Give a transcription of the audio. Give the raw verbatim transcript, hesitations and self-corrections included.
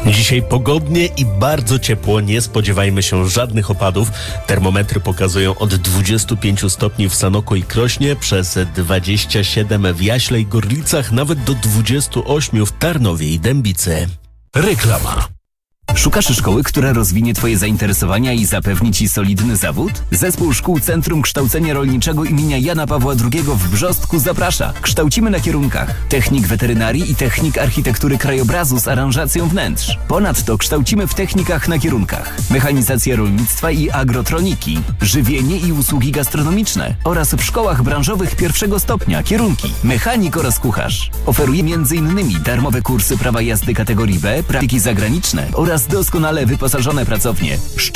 Dzisiaj pogodnie i bardzo ciepło, nie spodziewajmy się żadnych opadów. Termometry pokazują od dwudziestu pięciu stopni w Sanoku i Krośnie, przez dwadzieścia siedem w Jaśle i Gorlicach, nawet do dwudziestu ośmiu w Tarnowie i Dębicy. Reklama. Szukasz szkoły, która rozwinie Twoje zainteresowania i zapewni Ci solidny zawód? Zespół Szkół Centrum Kształcenia Rolniczego imienia Jana Pawła drugiego w Brzostku zaprasza. Kształcimy na kierunkach technik weterynarii i technik architektury krajobrazu z aranżacją wnętrz. Ponadto kształcimy w technikach na kierunkach mechanizacja rolnictwa i agrotroniki, żywienie i usługi gastronomiczne oraz w szkołach branżowych pierwszego stopnia kierunki mechanik oraz kucharz. Oferuje między innymi darmowe kursy prawa jazdy kategorii B, praktyki zagraniczne oraz doskonale wyposażone pracownie.